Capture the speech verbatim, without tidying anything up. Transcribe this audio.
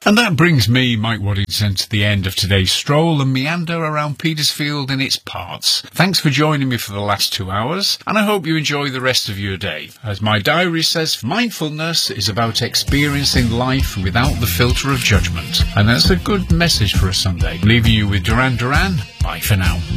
And that brings me, Mike Waddington, to the end of today's stroll and meander around Petersfield and its parts. Thanks for joining me for the last two hours, and I hope you enjoy the rest of your day. As my diary says, mindfulness is about experiencing life without the filter of judgment. And that's a good message for a Sunday. Leaving you with Duran Duran. Bye for now.